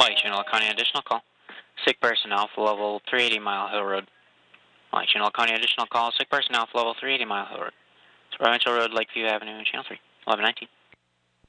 White Channel County, additional call. Sick person, Alpha Level 380 Mile Hill Road. White Channel County, additional call. Sick person, Alpha Level 380 Mile Hill Road. Provincial Road, Lakeview Avenue, Channel 3, 1119.